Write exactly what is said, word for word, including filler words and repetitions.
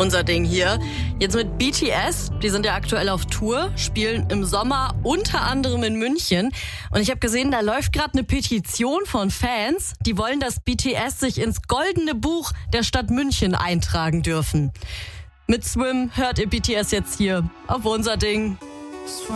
unser Ding hier. Jetzt mit B T S, die sind ja aktuell auf Tour, spielen im Sommer unter anderem in München. Und ich habe gesehen, da läuft gerade eine Petition von Fans, die wollen, dass B T S sich ins goldene Buch der Stadt München eintragen dürfen. Mit Swim hört ihr B T S jetzt hier auf unser Ding.